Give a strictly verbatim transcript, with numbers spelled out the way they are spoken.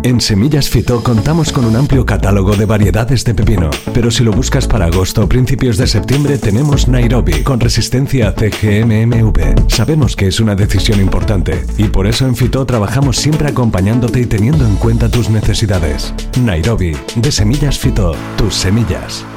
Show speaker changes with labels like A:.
A: En Semillas Fito contamos con un amplio catálogo de variedades de pepino, pero si lo buscas para agosto o principios de septiembre tenemos Nairobi con resistencia a C G M M V. Sabemos que es una decisión importante y por eso en Fito trabajamos siempre acompañándote y teniendo en cuenta tus necesidades. Nairobi, de Semillas Fito, tus semillas.